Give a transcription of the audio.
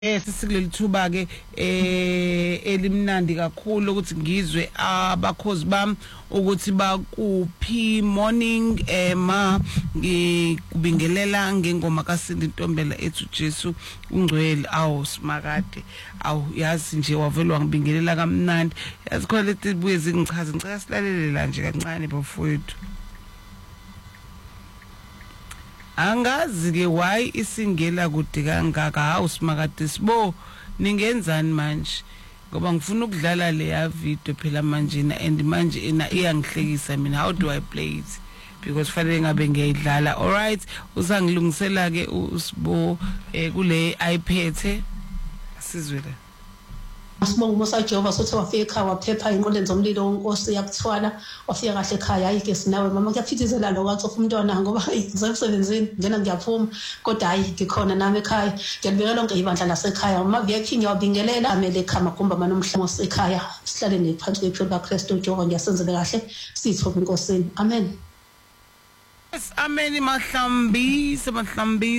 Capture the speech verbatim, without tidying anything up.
Eh sikuleli thuba ke eh elimnandi kakhulu ukuthi ngizwe abakhozi bami ukuthi bakuphi morning ema ngikubingelela ngengoma kaSindi Ntombela ethu Jesu ungcwele awu simakade awu yazi nje wavelwa ngibingelela kamnandi yazi khona leti buye zingichaza ngicela silalele la nje kancane bafowethu. Angazi ke why isingela kude kangaka hawu simakade sibo ningenzani manje ngoba ngifuna ukudlala le ya video phela manje na and manje ina iyangihlekisa mina. How do I play it because fanele ngabe ngiyidlala. All right usangilungisela ke usibo kule iPad asizwe la. Asibonga uMosa Jehova sothi wafika ekhaya waphepha inqoleni zomlilo onkosi yakuthwala wafika kahle ekhaya ayike sinawe mama kuyaphithizela lo kwathi umntwana ngoba ngisemsebenzini njena ngiyaphuma kodwa hayi ngikhona nami ekhaya ngiyabikela lonke ibandla lasekhaya uma V I P ngiyabingelela amele ekhaya kumba manomhlamo sekhaya sihlale nephansi kwephilo kaKristu Jehova ngiyasenzele kahle sithobe inkosini amen. Yes amen mahlambi semahlambi